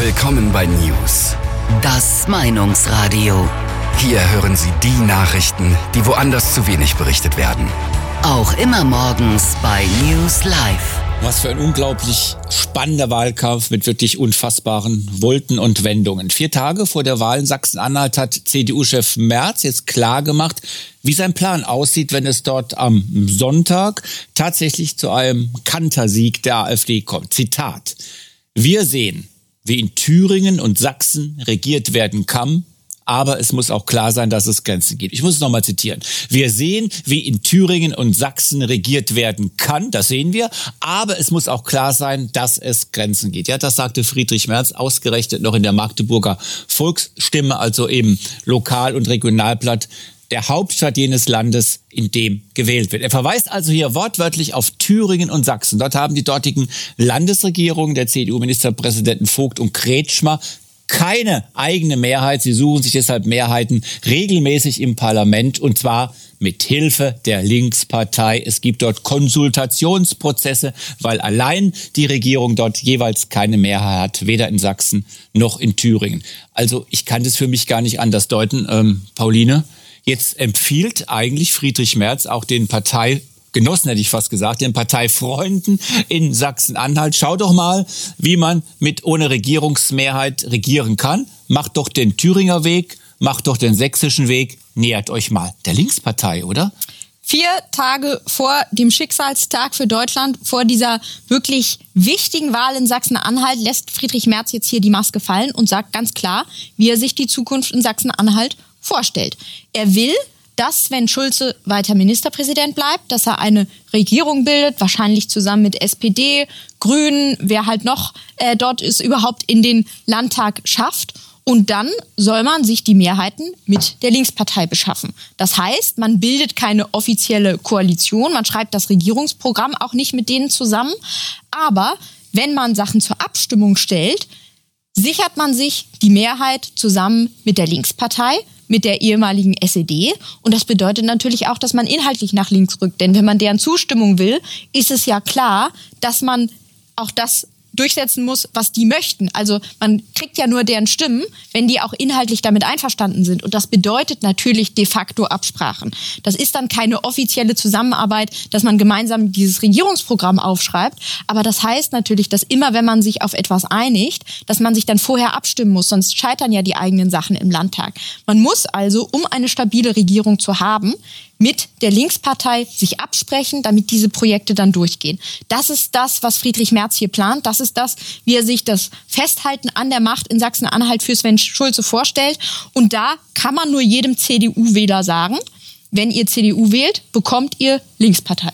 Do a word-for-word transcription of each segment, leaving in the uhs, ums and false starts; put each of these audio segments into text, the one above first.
Willkommen bei News. Das Meinungsradio. Hier hören Sie die Nachrichten, die woanders zu wenig berichtet werden. Auch immer morgens bei News Live. Was für ein unglaublich spannender Wahlkampf mit wirklich unfassbaren Wolten und Wendungen. Vier Tage vor der Wahl in Sachsen-Anhalt hat C D U-Chef Merz jetzt klargemacht, wie sein Plan aussieht, wenn es dort am Sonntag tatsächlich zu einem Kantersieg der AfD kommt. Zitat: Wir sehen, wie in Thüringen und Sachsen regiert werden kann, aber es muss auch klar sein, dass es Grenzen gibt. Ich muss es nochmal zitieren. Wir sehen, wie in Thüringen und Sachsen regiert werden kann, das sehen wir, aber es muss auch klar sein, dass es Grenzen gibt. Ja, das sagte Friedrich Merz ausgerechnet noch in der Magdeburger Volksstimme, also eben Lokal- und Regionalblatt der Hauptstadt jenes Landes, in dem gewählt wird. Er verweist also hier wortwörtlich auf Thüringen und Sachsen. Dort haben die dortigen Landesregierungen der C D U-Ministerpräsidenten Vogt und Kretschmer keine eigene Mehrheit. Sie suchen sich deshalb Mehrheiten regelmäßig im Parlament, und zwar mit Hilfe der Linkspartei. Es gibt dort Konsultationsprozesse, weil allein die Regierung dort jeweils keine Mehrheit hat, weder in Sachsen noch in Thüringen. Also ich kann das für mich gar nicht anders deuten, ähm, Pauline. Jetzt empfiehlt eigentlich Friedrich Merz auch den Parteigenossen, hätte ich fast gesagt, den Parteifreunden in Sachsen-Anhalt: Schau doch mal, wie man mit ohne Regierungsmehrheit regieren kann. Macht doch den Thüringer Weg, macht doch den sächsischen Weg, nähert euch mal der Linkspartei, oder? Vier Tage vor dem Schicksalstag für Deutschland, vor dieser wirklich wichtigen Wahl in Sachsen-Anhalt, lässt Friedrich Merz jetzt hier die Maske fallen und sagt ganz klar, wie er sich die Zukunft in Sachsen-Anhalt vorstellt. Er will, dass, wenn Schulze weiter Ministerpräsident bleibt, dass er eine Regierung bildet, wahrscheinlich zusammen mit S P D, Grünen, wer halt noch äh, dort ist, überhaupt in den Landtag schafft. Und dann soll man sich die Mehrheiten mit der Linkspartei beschaffen. Das heißt, man bildet keine offizielle Koalition, man schreibt das Regierungsprogramm auch nicht mit denen zusammen. Aber wenn man Sachen zur Abstimmung stellt, sichert man sich die Mehrheit zusammen mit der Linkspartei, mit der ehemaligen S E D. Und das bedeutet natürlich auch, dass man inhaltlich nach links rückt. Denn wenn man deren Zustimmung will, ist es ja klar, dass man auch das durchsetzen muss, was die möchten. Also man kriegt ja nur deren Stimmen, wenn die auch inhaltlich damit einverstanden sind. Und das bedeutet natürlich de facto Absprachen. Das ist dann keine offizielle Zusammenarbeit, dass man gemeinsam dieses Regierungsprogramm aufschreibt. Aber das heißt natürlich, dass immer, wenn man sich auf etwas einigt, dass man sich dann vorher abstimmen muss. Sonst scheitern ja die eigenen Sachen im Landtag. Man muss also, um eine stabile Regierung zu haben, mit der Linkspartei sich absprechen, damit diese Projekte dann durchgehen. Das ist das, was Friedrich Merz hier plant. Das ist das, wie er sich das Festhalten an der Macht in Sachsen-Anhalt für Sven Schulze vorstellt. Und da kann man nur jedem C D U-Wähler sagen, wenn ihr C D U wählt, bekommt ihr Linkspartei.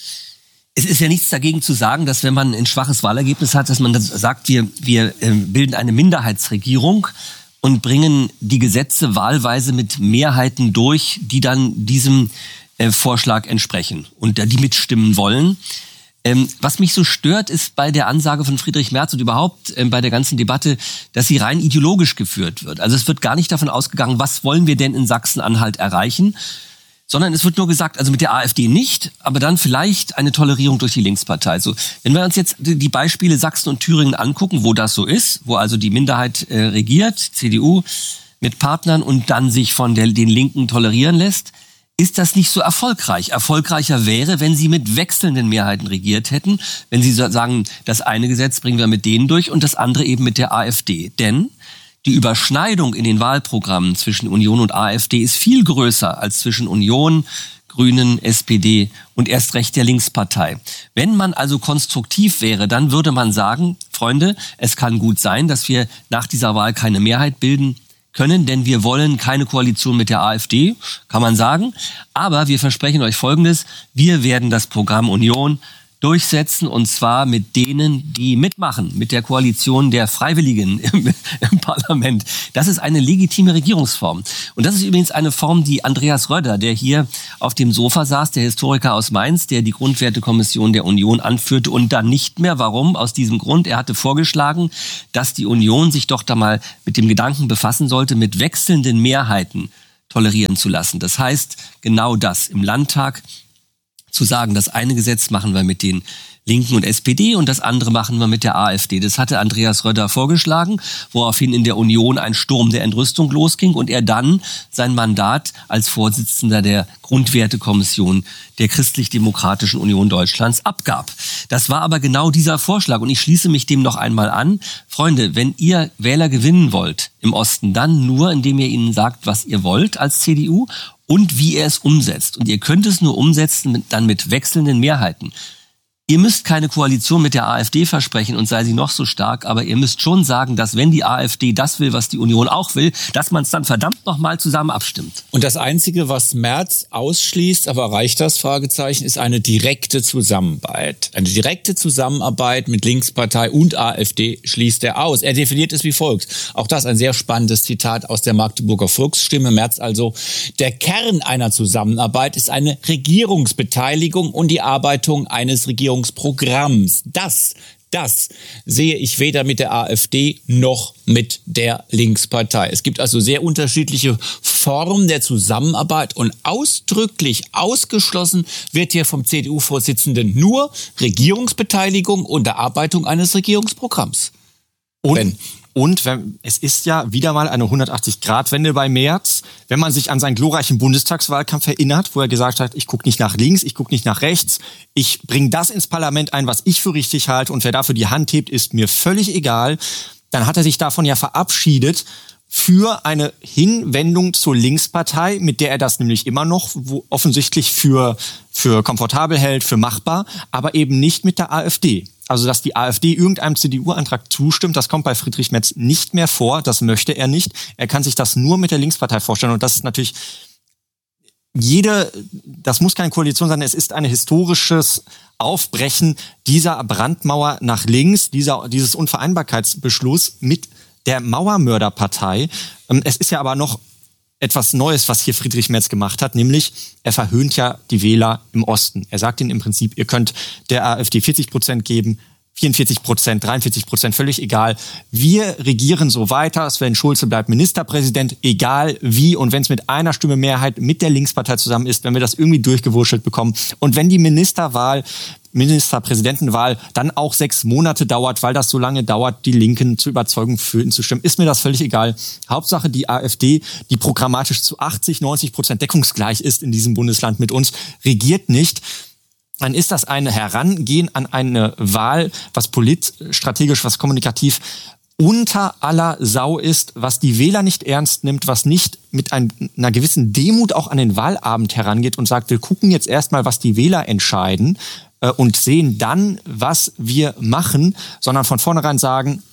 Es ist ja nichts dagegen zu sagen, dass wenn man ein schwaches Wahlergebnis hat, dass man dann sagt, wir, wir äh, bilden eine Minderheitsregierung und bringen die Gesetze wahlweise mit Mehrheiten durch, die dann diesem äh, Vorschlag entsprechen und äh, die mitstimmen wollen. Ähm, was mich so stört, ist bei der Ansage von Friedrich Merz und überhaupt äh, bei der ganzen Debatte, dass sie rein ideologisch geführt wird. Also es wird gar nicht davon ausgegangen, was wollen wir denn in Sachsen-Anhalt erreichen, sondern es wird nur gesagt, also mit der AfD nicht, aber dann vielleicht eine Tolerierung durch die Linkspartei. So, wenn wir uns jetzt die Beispiele Sachsen und Thüringen angucken, wo das so ist, wo also die Minderheit äh, regiert, C D U mit Partnern, und dann sich von der, den Linken tolerieren lässt, ist das nicht so erfolgreich. Erfolgreicher wäre, wenn sie mit wechselnden Mehrheiten regiert hätten, wenn sie sagen, das eine Gesetz bringen wir mit denen durch und das andere eben mit der AfD. Denn die Überschneidung in den Wahlprogrammen zwischen Union und AfD ist viel größer als zwischen Union, Grünen, S P D und erst recht der Linkspartei. Wenn man also konstruktiv wäre, dann würde man sagen, Freunde, es kann gut sein, dass wir nach dieser Wahl keine Mehrheit bilden können, denn wir wollen keine Koalition mit der AfD, kann man sagen. Aber wir versprechen euch Folgendes: Wir werden das Programm Union durchsetzen, und zwar mit denen, die mitmachen, mit der Koalition der Freiwilligen im, im Parlament. Das ist eine legitime Regierungsform. Und das ist übrigens eine Form, die Andreas Röder, der hier auf dem Sofa saß, der Historiker aus Mainz, der die Grundwertekommission der Union anführte und dann nicht mehr. Warum? Aus diesem Grund, er hatte vorgeschlagen, dass die Union sich doch da mal mit dem Gedanken befassen sollte, mit wechselnden Mehrheiten tolerieren zu lassen. Das heißt genau das: Im Landtag zu sagen, das eine Gesetz machen wir mit den Linken und S P D und das andere machen wir mit der AfD. Das hatte Andreas Röder vorgeschlagen, woraufhin in der Union ein Sturm der Entrüstung losging und er dann sein Mandat als Vorsitzender der Grundwertekommission der Christlich-Demokratischen Union Deutschlands abgab. Das war aber genau dieser Vorschlag und ich schließe mich dem noch einmal an. Freunde, wenn ihr Wähler gewinnen wollt im Osten, dann nur, indem ihr ihnen sagt, was ihr wollt als C D U und wie ihr es umsetzt. Und ihr könnt es nur umsetzen mit, dann mit wechselnden Mehrheiten. Ihr müsst keine Koalition mit der AfD versprechen und sei sie noch so stark, aber ihr müsst schon sagen, dass wenn die AfD das will, was die Union auch will, dass man es dann verdammt nochmal zusammen abstimmt. Und das Einzige, was Merz ausschließt, aber reicht das, Fragezeichen, ist eine direkte Zusammenarbeit. Eine direkte Zusammenarbeit mit Linkspartei und AfD schließt er aus. Er definiert es wie folgt. Auch das ein sehr spannendes Zitat aus der Magdeburger Volksstimme. Merz also: Der Kern einer Zusammenarbeit ist eine Regierungsbeteiligung und die Erarbeitung eines Regierungsprogramms. Das, das sehe ich weder mit der AfD noch mit der Linkspartei. Es gibt also sehr unterschiedliche Formen der Zusammenarbeit und ausdrücklich ausgeschlossen wird hier vom C D U-Vorsitzenden nur Regierungsbeteiligung und Erarbeitung eines Regierungsprogramms. Und, Wenn, und wenn, es ist ja wieder mal eine hundertachtzig-Grad-Wende bei Merz. Wenn man sich an seinen glorreichen Bundestagswahlkampf erinnert, wo er gesagt hat, ich gucke nicht nach links, ich gucke nicht nach rechts, ich bringe das ins Parlament ein, was ich für richtig halte und wer dafür die Hand hebt, ist mir völlig egal. Dann hat er sich davon ja verabschiedet für eine Hinwendung zur Linkspartei, mit der er das nämlich immer noch wo offensichtlich für, für komfortabel hält, für machbar, aber eben nicht mit der AfD. Also, dass die AfD irgendeinem C D U-Antrag zustimmt, das kommt bei Friedrich Merz nicht mehr vor. Das möchte er nicht. Er kann sich das nur mit der Linkspartei vorstellen. Und das ist natürlich jede, das muss keine Koalition sein, es ist ein historisches Aufbrechen dieser Brandmauer nach links, dieser, dieses Unvereinbarkeitsbeschluss mit der Mauermörderpartei. Es ist ja aber noch etwas Neues, was hier Friedrich Merz gemacht hat, nämlich er verhöhnt ja die Wähler im Osten. Er sagt ihnen im Prinzip, ihr könnt der AfD vierzig Prozent geben, vierundvierzig Prozent, dreiundvierzig Prozent, völlig egal. Wir regieren so weiter, Sven Schulze bleibt Ministerpräsident, egal wie. Und wenn es mit einer Stimme Mehrheit mit der Linkspartei zusammen ist, wenn wir das irgendwie durchgewurschtelt bekommen und wenn die Ministerwahl Ministerpräsidentenwahl dann auch sechs Monate dauert, weil das so lange dauert, die Linken zu überzeugen, für ihn zu stimmen, ist mir das völlig egal. Hauptsache die AfD, die programmatisch zu achtzig, neunzig Prozent deckungsgleich ist in diesem Bundesland mit uns, regiert nicht. Dann ist das ein Herangehen an eine Wahl, was politstrategisch, was kommunikativ unter aller Sau ist, was die Wähler nicht ernst nimmt, was nicht mit einer gewissen Demut auch an den Wahlabend herangeht und sagt, wir gucken jetzt erstmal, was die Wähler entscheiden äh, und sehen dann, was wir machen, sondern von vornherein sagen,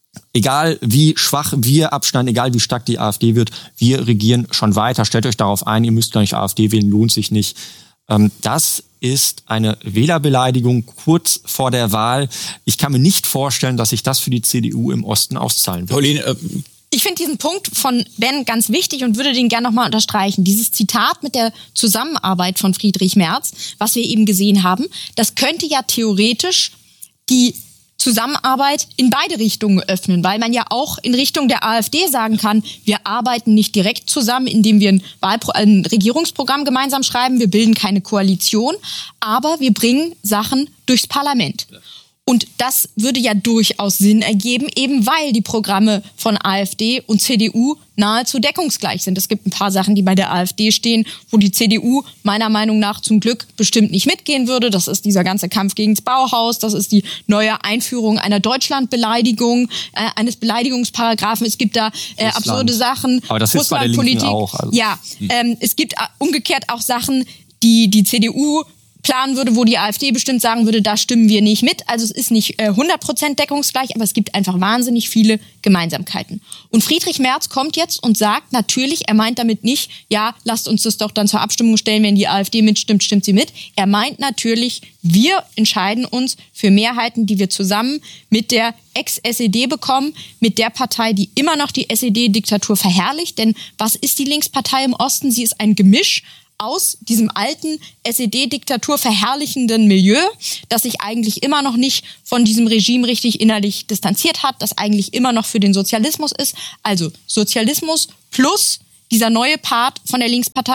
egal wie schwach wir abschneiden, egal wie stark die AfD wird, wir regieren schon weiter, stellt euch darauf ein, ihr müsst gar nicht AfD wählen, lohnt sich nicht. Ähm, das ist eine Wählerbeleidigung kurz vor der Wahl. Ich kann mir nicht vorstellen, dass sich das für die C D U im Osten auszahlen wird. Pauline, äh Ich finde diesen Punkt von Ben ganz wichtig und würde den gerne nochmal unterstreichen. Dieses Zitat mit der Zusammenarbeit von Friedrich Merz, was wir eben gesehen haben, das könnte ja theoretisch die Zusammenarbeit in beide Richtungen öffnen, weil man ja auch in Richtung der AfD sagen kann, wir arbeiten nicht direkt zusammen, indem wir ein, Wahlpro- ein Regierungsprogramm gemeinsam schreiben, wir bilden keine Koalition, aber wir bringen Sachen durchs Parlament. Und das würde ja durchaus Sinn ergeben, eben weil die Programme von AfD und C D U nahezu deckungsgleich sind. Es gibt ein paar Sachen, die bei der AfD stehen, wo die C D U meiner Meinung nach zum Glück bestimmt nicht mitgehen würde. Das ist dieser ganze Kampf gegen das Bauhaus, das ist die neue Einführung einer Deutschlandbeleidigung, äh, eines Beleidigungsparagraphen. Es gibt da äh, absurde Sachen. Aber das ist bei der Linken auch. Also. Ja, ähm, es gibt äh, umgekehrt auch Sachen, die die C D U planen würde, wo die AfD bestimmt sagen würde, da stimmen wir nicht mit. Also es ist nicht äh, hundert Prozent deckungsgleich, aber es gibt einfach wahnsinnig viele Gemeinsamkeiten. Und Friedrich Merz kommt jetzt und sagt natürlich, er meint damit nicht, ja, lasst uns das doch dann zur Abstimmung stellen, wenn die AfD mitstimmt, stimmt sie mit. Er meint natürlich, wir entscheiden uns für Mehrheiten, die wir zusammen mit der Ex-S E D bekommen, mit der Partei, die immer noch die S E D-Diktatur verherrlicht. Denn was ist die Linkspartei im Osten? Sie ist ein Gemisch aus diesem alten S E D-Diktatur verherrlichenden Milieu, das sich eigentlich immer noch nicht von diesem Regime richtig innerlich distanziert hat, das eigentlich immer noch für den Sozialismus ist. Also Sozialismus plus dieser neue Part von der Linkspartei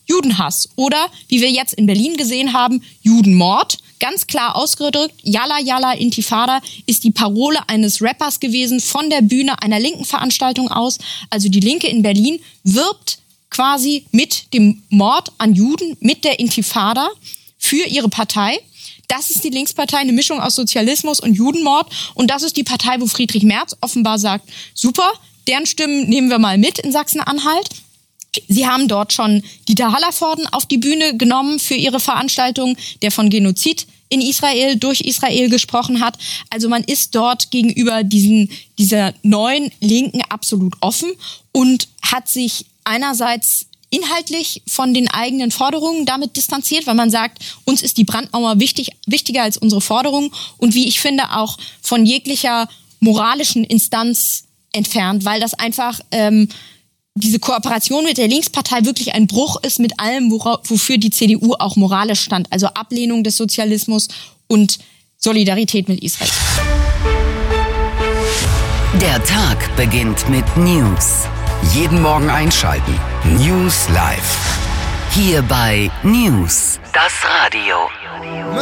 Judenhass. Oder, wie wir jetzt in Berlin gesehen haben, Judenmord. Ganz klar ausgedrückt, Yalla Yalla Intifada ist die Parole eines Rappers gewesen von der Bühne einer linken Veranstaltung aus. Also die Linke in Berlin wirbt quasi mit dem Mord an Juden, mit der Intifada für ihre Partei. Das ist die Linkspartei, eine Mischung aus Sozialismus und Judenmord. Und das ist die Partei, wo Friedrich Merz offenbar sagt, super, deren Stimmen nehmen wir mal mit in Sachsen-Anhalt. Sie haben dort schon Dieter Hallervorden auf die Bühne genommen für ihre Veranstaltung, der von Genozid in Israel, durch Israel gesprochen hat. Also man ist dort gegenüber diesen, dieser neuen Linken absolut offen und hat sich einerseits inhaltlich von den eigenen Forderungen damit distanziert, weil man sagt, uns ist die Brandmauer wichtig, wichtiger als unsere Forderungen und wie ich finde auch von jeglicher moralischen Instanz entfernt, weil das einfach ähm, diese Kooperation mit der Linkspartei wirklich ein Bruch ist mit allem, wora, wofür die C D U auch moralisch stand. Also Ablehnung des Sozialismus und Solidarität mit Israel. Der Tag beginnt mit News. Jeden Morgen einschalten. News Live. Hier bei News, das Radio.